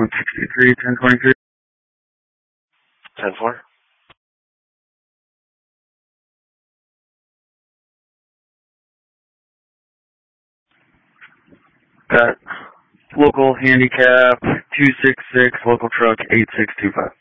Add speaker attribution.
Speaker 1: 163, 1023.
Speaker 2: 10-4.
Speaker 1: Got local handicap 266, local truck 8625.